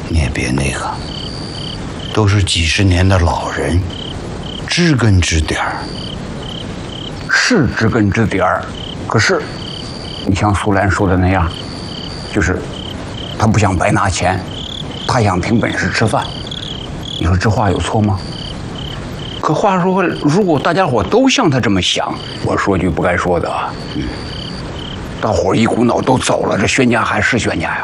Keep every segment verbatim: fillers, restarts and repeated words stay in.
你也别那个，都是几十年的老人，知根知底儿。 是知根知底儿，可是，你像苏兰说的那样，就是他不想白拿钱，他想凭本事吃饭。你说这话有错吗？可话说回来，如果大家伙都像他这么想，我说句不该说的啊，嗯，大伙一股脑都走了，这宣家还是宣家呀？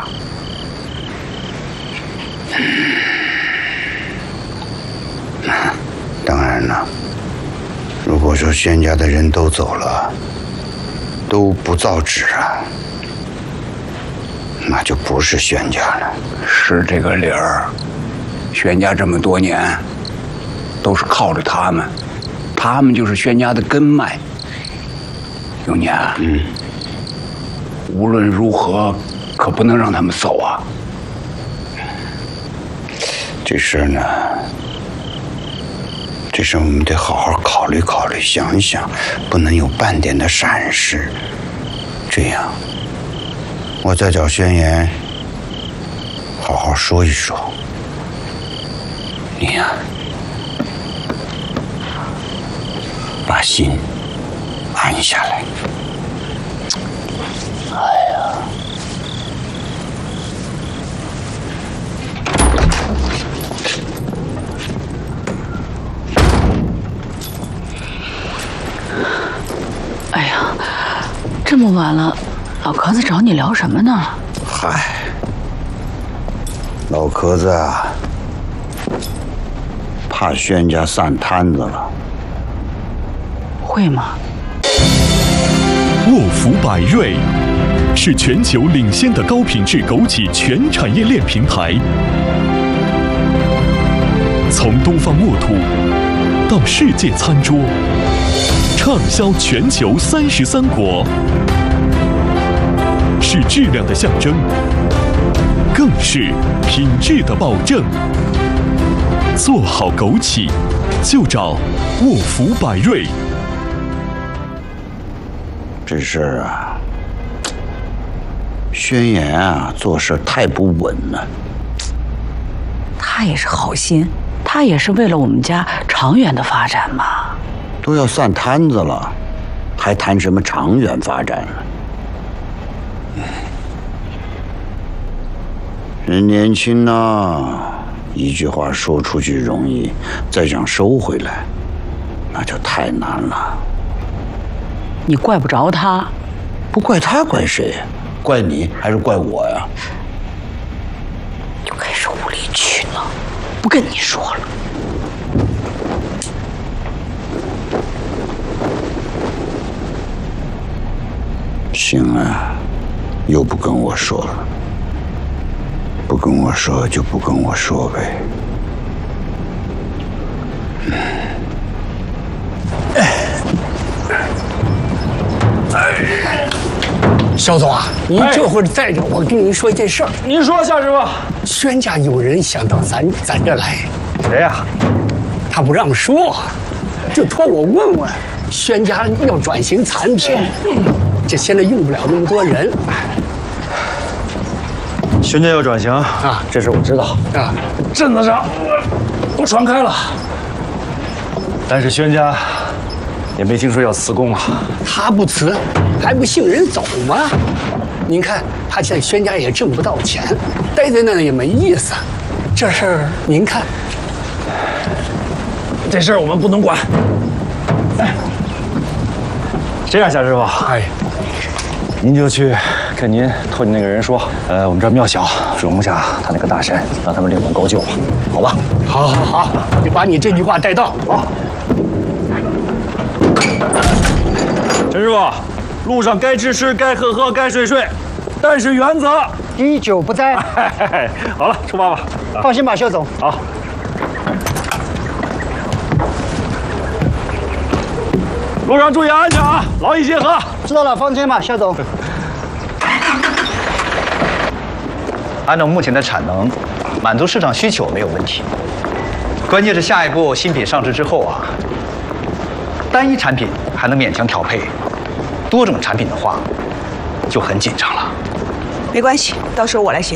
当然了，如果说宣家的人都走了，都不造纸了，那就不是宣家了。 是这个理儿。宣家这么多年，都是靠着他们，他们就是宣家的根脉。永年，嗯，无论如何，可不能让他们走啊。 这事儿呢，这事儿我们得好好考虑考虑，想一想，不能有半点的闪失。这样，我再找宣言，好好说一说。你呀，把心安下来。哎呀， 哎呀，这么晚了，老壳子找你聊什么呢？ 嗨，老壳子啊，怕宣家散摊子了。 会吗？ 沃福百瑞是全球领先的高品质枸杞全产业链平台，从东方沃土到世界餐桌，畅销全球三十三国，是质量的象征，更是品质的保证。做好枸杞，就找沃福百瑞。 这事儿啊，宣言啊，做事太不稳了。 他也是好心，他也是为了我们家长远的发展嘛。 都要散摊子了，还谈什么长远发展呢？人年轻呐，一句话说出去容易，再想收回来，那就太难了。 你怪不着他， 不怪他，怪谁？怪你还是怪我呀？ 就开始无理取闹，不跟你说了。 行啊，又不跟我说了，不跟我说就不跟我说呗。 肖总啊，你这会儿在这，我跟您说一件事儿。 您说，夏师傅。 宣家有人想到咱咱这来。 谁呀？ 他不让说，就托我问问。宣家要转型产品，这现在用不了那么多人。 宣家要转型啊，这事我知道啊，镇子上都传开了。但是宣家也没听说要辞工啊。 他不辞，还不信人走吗？您看他现在宣家也挣不到钱，待在那儿也没意思。这事儿您看， 这事儿我们不能管。哎，这样，夏师傅，哎，您就去跟您托你那个人说，呃，我们这儿庙小，容不下他那个大山，让他们另管高就，好吧？ 好，好，好，你把你这句话带到。好。 陈师傅，路上该吃吃，该喝喝，该睡睡，但是原则滴酒不沾。 好了，出发吧。 放心吧，肖总。 好。路上注意安全啊，劳逸结合。 知道了，放心吧，肖总。 按照目前的产能，满足市场需求没有问题。关键是下一步新品上市之后啊，单一产品还能勉强调配，多种产品的话就很紧张了。 没关系，到时候我来协